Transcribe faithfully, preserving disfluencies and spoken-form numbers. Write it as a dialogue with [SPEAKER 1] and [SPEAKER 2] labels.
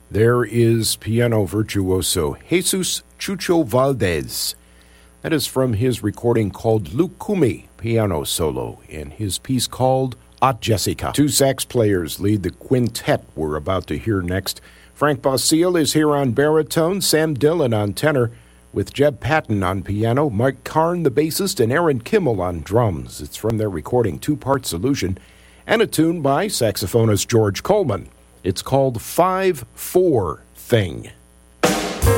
[SPEAKER 1] There is piano virtuoso Jesus Chucho Valdez. That is from his recording called Lucumi Piano Solo in his piece called Aunt Jessica. Two sax players lead the quintet we're about to hear next. Frank Basile is here on baritone, Sam Dillon on tenor, with Jeb Patton on piano, Mike Karn the bassist, and Aaron Kimmel on drums. It's from their recording Two-Part Solution, and a tune by saxophonist George Coleman. It's called five four Thing.